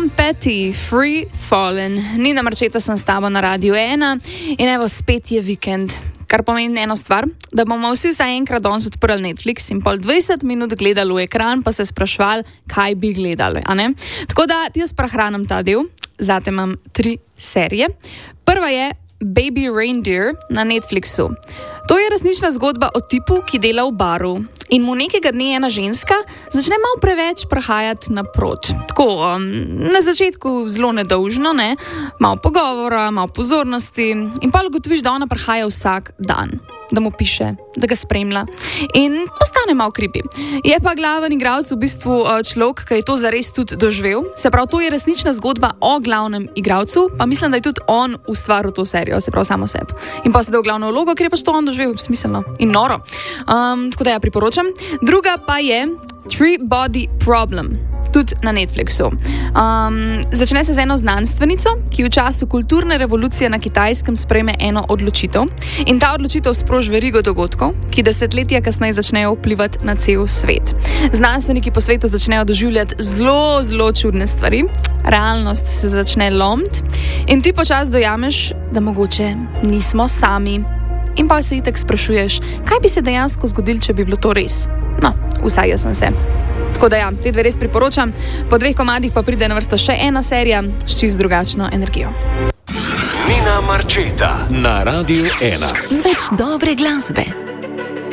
Tom Petty, Free Fallen. Nina Marčeta sem s tabo na Radiu 1 in evo, spet je vikend. Kar pomeni eno stvar, da bomo vsi vsaj enkrat danes odprli Netflix in pol 20 minut gledali v ekran, pa se sprašvali, kaj bi gledali, a ne? Tako da ti jaz prehranim ta del, zate imam 3 serije. Prva je Baby Reindeer na Netflixu. To je resnična zgodba o tipu, ki dela v baru in mu nekega dne ena ženska začne malo preveč prehajati naprot. Tako, na začetku zelo nedolžno, ne? Malo pogovora, malo pozornosti in pa ugotoviš, da ona prehaja vsak dan, da mu piše, da ga spremlja in postane malo creepy. Je pa glaven igralec v bistvu človek, ki je to zares tudi doživel. Se pravi, to je resnična zgodba o glavnem igralcu, pa mislim, da je tudi on ustvaril to serijo, se pravi samo sebi. In pa se da v glavno vlogo, ker je pač to on doživel, smiselno in noro. Tako da ja priporočam. Druga pa je Three Body Problem, tudi na Netflixu. Začne se z eno znanstvenico, ki v času kulturne revolucije na Kitajskem sprejme eno odločitev in ta odločitev sproži verigo dogodkov, ki desetletja kasneje začnejo vplivati na cel svet. Znanstveniki po svetu začnejo doživljati zelo, zelo čudne stvari, realnost se začne lomiti in ti počasi dojameš, da mogoče nismo sami. In pa se itek sprašuješ, kaj bi se dejansko zgodilo, če bi bilo to res. No, vsaj jaz sem se. Tako da ja, te dve res priporočam. Po 2 komadih pa pride na vrsto še ena serija s čisto drugačno energijo. Nina Marčeta na Radiu 1. Z več dobre glasbe.